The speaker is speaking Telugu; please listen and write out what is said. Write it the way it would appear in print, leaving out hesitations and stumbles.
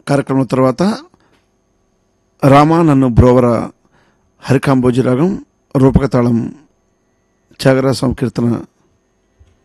కార్యక్రమం తర్వాత రామా నన్ను బ్రోవర హరికాంబోజీ రాగం రూపకతాళం త్యాగరాజ సంకీర్తన